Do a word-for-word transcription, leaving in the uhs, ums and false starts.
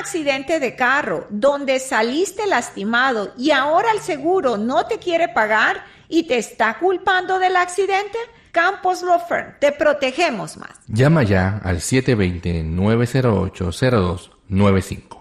accidente de carro donde saliste lastimado y ahora el seguro no te quiere pagar y te está culpando del accidente? Campos Law Firm, te protegemos más. Llama ya al siete dos cero, nueve cero ocho, cero dos nueve cinco.